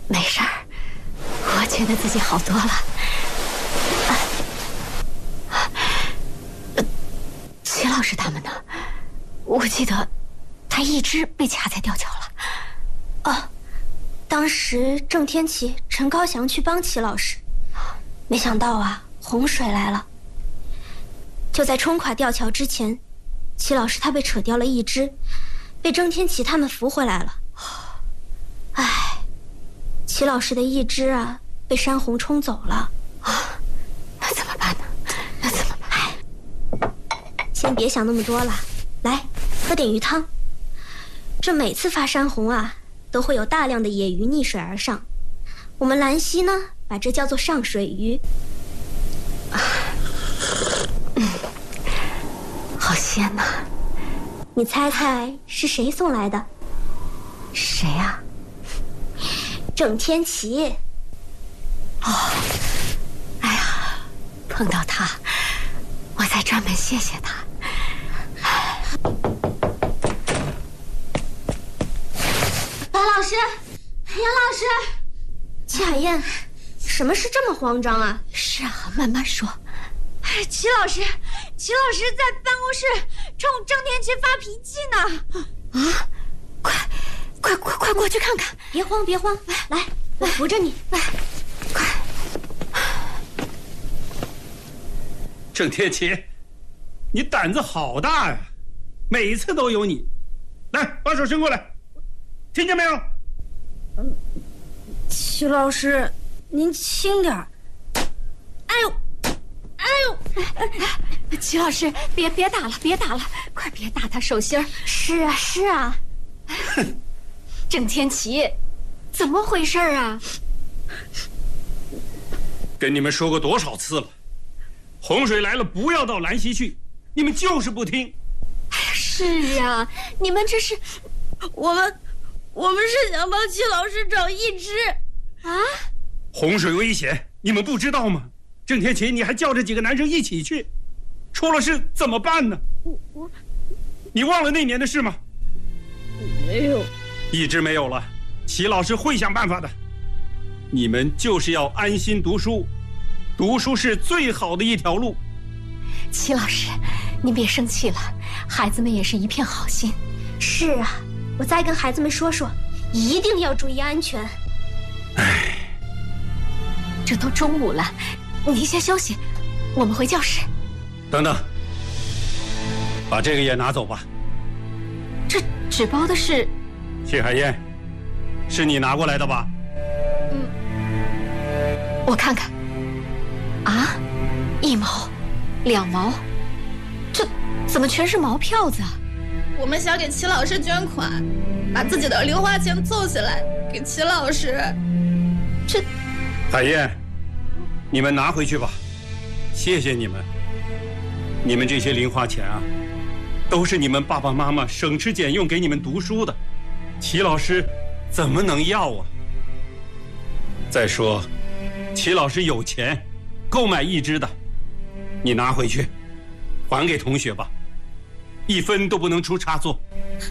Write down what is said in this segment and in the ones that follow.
没事儿，我觉得自己好多了。齐老师他们呢？我记得他一只被卡在吊桥了。 哦，当时郑天琪、陈高翔去帮齐老师，没想到啊，洪水来了。就在冲垮吊桥之前，齐老师他被扯掉了一只，被郑天琪他们扶回来了。唉，齐老师的一只啊，被山洪冲走了。 那怎么办呢？那怎么办？ 先别想那么多了，来，喝点鱼汤。这每次发山洪啊，都会有大量的野鱼逆水而上。我们兰溪呢，把这叫做上水鱼。 好鲜呐！ 你猜猜是谁送来的？ 谁呀？ 郑天琪。 哎呀，碰到他，我才专门谢谢他。 白老师，杨老师，齐海燕，什么事这么慌张啊？ 是啊，慢慢说。 齐老师在办公室冲郑天琪发脾气呢！ 啊，快过去看看！ 别慌，来，我扶着你。 来，快！ 郑天琪，你胆子好大呀！每次都有你。来，把手伸过来，听见没有？ 齐老师，您轻点儿。哎呦！ 齐老师，别打了，快别打他手心儿。 是啊。 郑天琪，怎么回事啊？ 跟你们说过多少次了，洪水来了不要到兰溪去，你们就是不听。 是啊，你们这是…… 我们是想帮齐老师找一只啊。 洪水危险，你们不知道吗？郑天琪，你还叫着几个男生一起去，出了事怎么办呢？你忘了那年的事吗？ 没有， 一直没有了。齐老师会想办法的。你们就是要安心读书，读书是最好的一条路。 齐老师，您别生气了，孩子们也是一片好心。 是啊，我再跟孩子们说说，一定要注意安全。 唉， 这都中午了，您先休息，我们回教室。 等等，把这个也拿走吧。 这纸包的是…… 谢海燕，是你拿过来的吧？ 我看看。啊，1毛，2毛，这怎么全是毛票子啊？ 我们想给齐老师捐款，把自己的零花钱凑起来给齐老师。 这…… 海燕，你们拿回去吧，谢谢你们。你们这些零花钱啊，都是你们爸爸妈妈省吃俭用给你们读书的，齐老师怎么能要啊？再说，齐老师有钱购买一只的，你拿回去还给同学吧，1分都不能出差错。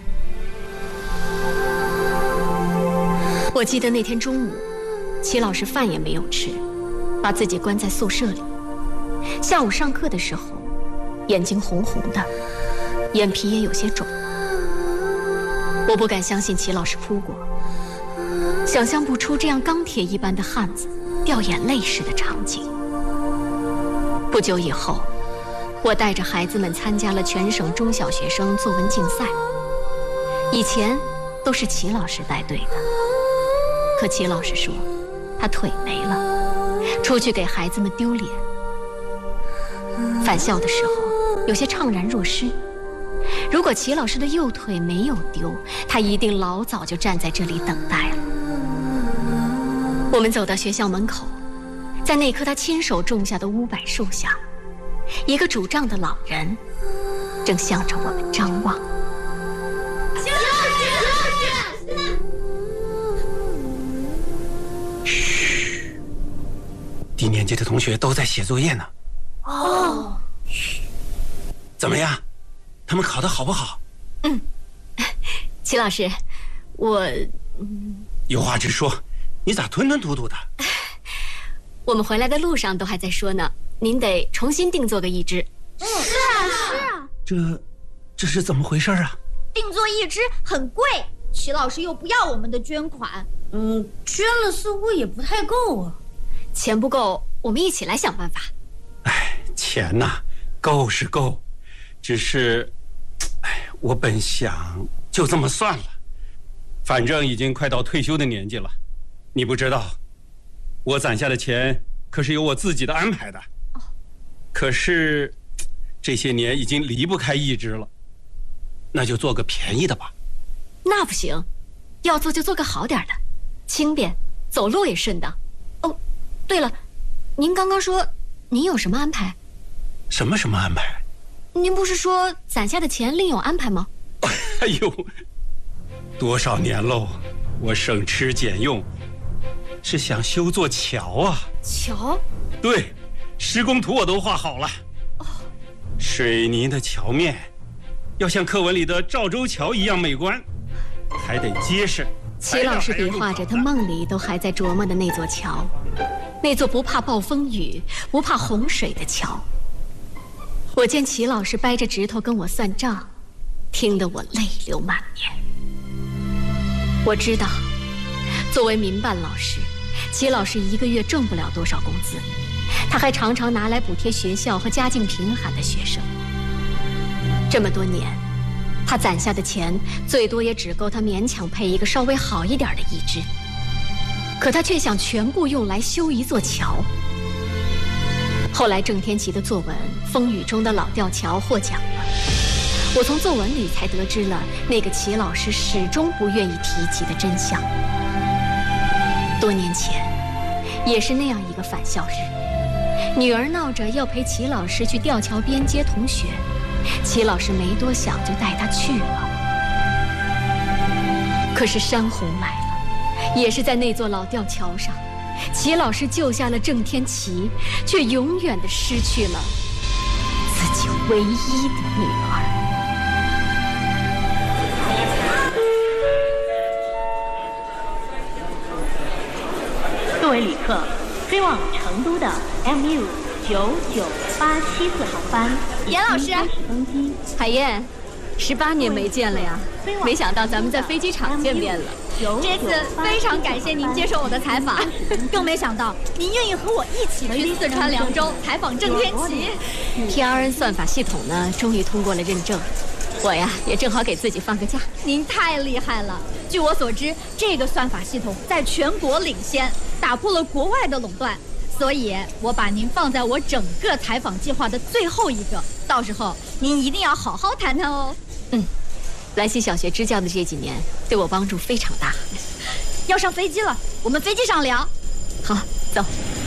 我记得那天中午，齐老师饭也没有吃，把自己关在宿舍里。下午上课的时候，眼睛红红的，眼皮也有些肿。我不敢相信齐老师哭过，想象不出这样钢铁一般的汉子掉眼泪时的场景。不久以后，我带着孩子们参加了全省中小学生作文竞赛。以前都是齐老师带队的，可齐老师说他腿没了，出去给孩子们丢脸。返校的时候有些怅然若失，如果齐老师的右腿没有丢，他一定老早就站在这里等待了。我们走到学校门口，在那棵他亲手种下的乌柏树下，一个拄杖的老人正向着我们张望。 齐老师！ 嘘，低年级的同学都在写作业呢。 哦， 嘘，怎么样？他们考得好不好？ 齐老师，我…… 有话直说， 你咋吞吞吐吐的？ 我们回来的路上都还在说呢，您得重新定做个义肢。 是啊， 这是怎么回事啊？ 定做义肢很贵，齐老师又不要我们的捐款。 捐了似乎也不太够啊。 钱不够，我们一起来想办法。 钱呐，够是够，只是，我本想就这么算了，反正已经快到退休的年纪了。你不知道，我攒下的钱可是有我自己的安排的。可是，这些年已经离不开义肢了，那就做个便宜的吧。 那不行，要做就做个好点的，轻便，走路也顺当。哦，对了，您刚刚说您有什么安排？ 什么安排？ 您不是说攒下的钱另有安排吗？ 哎呦，多少年喽，我省吃俭用，是想修座桥啊。 桥？ 对，施工图我都画好了。水泥的桥面要像课文里的赵州桥一样美观，还得结实。 齐老师比划着他梦里都还在琢磨的那座桥，那座不怕暴风雨、不怕洪水的桥。我见齐老师掰着指头跟我算账，听得我泪流满面。我知道，作为民办老师，齐老师一个月挣不了多少工资，他还常常拿来补贴学校和家境贫寒的学生。这么多年，他攒下的钱最多也只够他勉强配一个稍微好一点的义肢，可他却想全部用来修一座桥。后来郑天琪的作文《风雨中的老吊桥》获奖了，我从作文里才得知了那个齐老师始终不愿意提及的真相。多年前，也是那样一个返校日，女儿闹着要陪齐老师去吊桥边接同学，齐老师没多想就带她去了。可是山洪来了，也是在那座老吊桥上，齐老师救下了郑天琪，却永远地失去了自己唯一的女儿。 各位旅客，飞往成都的 MU 9987次航班， 严老师， 登机。 海燕，18年没见了呀，没想到咱们在飞机场见面了。 这次非常感谢您接受我的采访，更没想到您愿意和我一起去四川凉州采访郑天琪。 PRN 算法系统呢，终于通过了认证，我呀也正好给自己放个假。 您太厉害了！据我所知，这个算法系统在全国领先，打破了国外的垄断。所以，我把您放在我整个采访计划的最后一个，到时候您一定要好好谈谈哦。 兰溪小学支教的这几年，对我帮助非常大。 要上飞机了，我们飞机上聊。 好，走。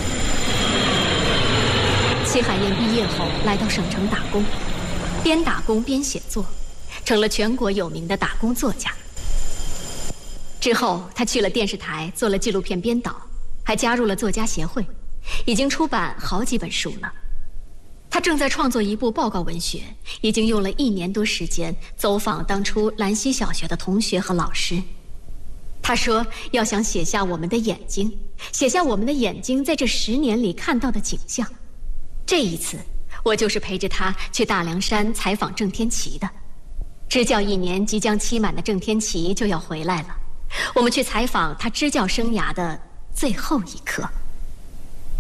齐海燕毕业后来到省城打工，边打工边写作，成了全国有名的打工作家。之后，他去了电视台，做了纪录片编导，还加入了作家协会，已经出版好几本书了。他正在创作一部报告文学，已经用了1年多时间走访当初兰溪小学的同学和老师。他说要想写下我们的眼睛，写下我们的眼睛在这10年里看到的景象。这一次，我就是陪着他去大凉山采访郑天琪的。支教1年即将期满的郑天琪就要回来了，我们去采访他支教生涯的最后一刻。